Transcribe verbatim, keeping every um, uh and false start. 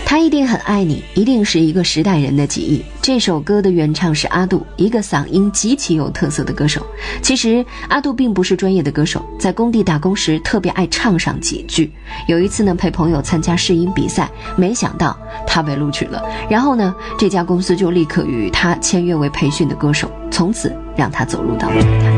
他一定很爱你，一定是一个时代人的记忆。这首歌的原唱是阿杜，一个嗓音极其有特色的歌手。其实阿杜并不是专业的歌手，在工地打工时特别爱唱上几句。有一次呢，陪朋友参加试音比赛，没想到他被录取了，然后呢，这家公司就立刻与他签约为培训的歌手，从此让他走入到了舞台。